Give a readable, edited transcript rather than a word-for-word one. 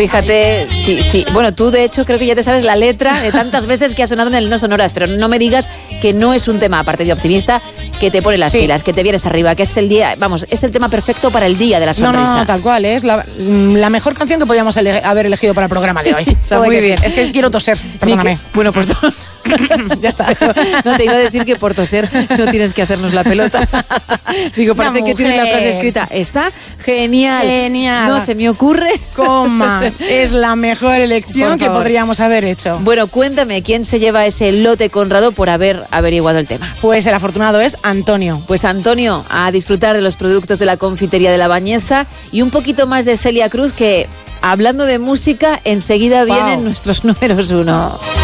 Fíjate, sí. Bueno, tú de hecho creo que ya te sabes la letra de tantas veces que ha sonado en el No Sonoras, pero no me digas que no es un tema, aparte de optimista, que te pone las pilas, que te vienes arriba, que es el día, vamos, es el tema perfecto para el día de la sonrisa. No, tal cual, es la mejor canción que podíamos haber elegido para el programa de hoy. Está muy bien. Es que quiero toser, perdóname. Bueno, pues ya está. No te iba a decir que por toser no tienes que hacernos la pelota. Digo, parece que tienes la frase escrita. Está genial. No se me ocurre. Coma. Es la mejor elección que podríamos haber hecho. Bueno, cuéntame, ¿quién se lleva ese lote Conrado por haber averiguado el tema? Pues el afortunado es Antonio. Pues Antonio, a disfrutar de los productos de la confitería de La Bañeza y un poquito más de Celia Cruz, que hablando de música, enseguida vienen nuestros números 1.